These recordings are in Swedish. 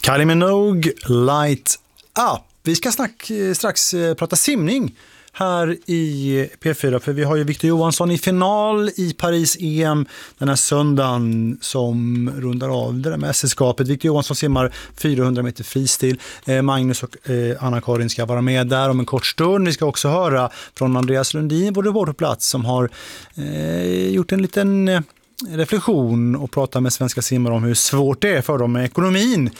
Kylie Minogue, Light Up. Vi ska strax prata simning här i P4, för vi har ju Victor Johansson i final i Paris-EM den här söndagen som rundar av det där mästerskapet. Victor Johansson simmar 400 meter fristil. Magnus och Anna-Karin ska vara med där om en kort stund. Vi ska också höra från Andreas Lundin, vår på plats, som har gjort en liten reflektion och prata med svenska simmare om hur svårt det är för dem med ekonomin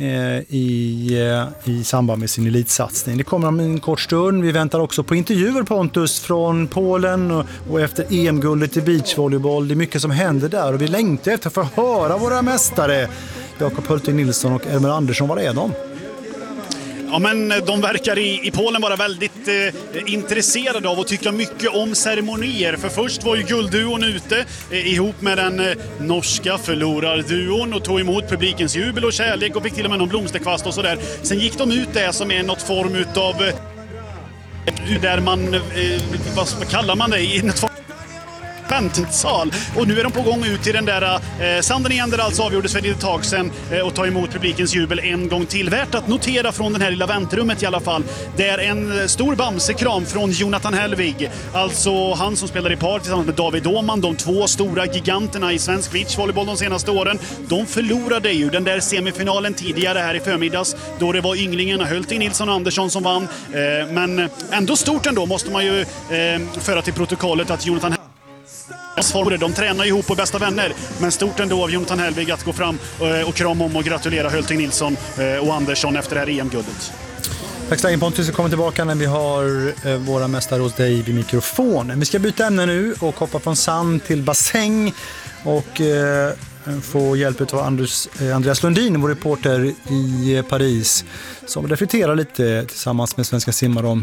i samband med sin elitsatsning. Det kommer om en kort stund. Vi väntar också på intervjuer, Pontus, från Polen och efter EM-guldet i beachvolleyboll. Det är mycket som händer där och vi längtar efter att få höra våra mästare Jakob Hulting Nilsson och Elmer Andersson. Var är de? Ja, men de verkar i Polen vara väldigt intresserade av och tycka mycket om ceremonier. För först var ju guldduon ute ihop med den norska förlorarduon och tog emot publikens jubel och kärlek och fick till och med någon blomsterkvast och sådär. Sen gick de ut där som är något form utav där man, vad kallar man det? I något form sal. Och nu är de på gång ut till den där sanden igen där alltså avgjordes för ett tag sedan och ta emot publikens jubel en gång till. Värt att notera från den här lilla väntrummet i alla fall. Det är en stor bamsekram från Jonathan Helvig. Alltså han som spelar i par tillsammans med David Åhman, de två stora giganterna i svensk beachvolleyboll de senaste åren. De förlorade ju den där semifinalen tidigare här i förmiddags då det var ynglingarna Hulting Nilsson och Andersson som vann. Men ändå stort ändå måste man ju föra till protokollet att Jonathan de tränar ihop på bästa vänner, men stort ändå av Jonathan Helvig att gå fram och krama om och gratulera Hulting Nilsson och Andersson efter det här EM-guldet. Tack så mycket, Pontus. Vi kommer tillbaka när vi har våra mästare hos dig vid mikrofonen. Vi ska byta ämne nu och hoppa från sand till bassäng och få hjälp av Andreas Lundin, vår reporter i Paris, som reflekterar lite tillsammans med svenska simmare om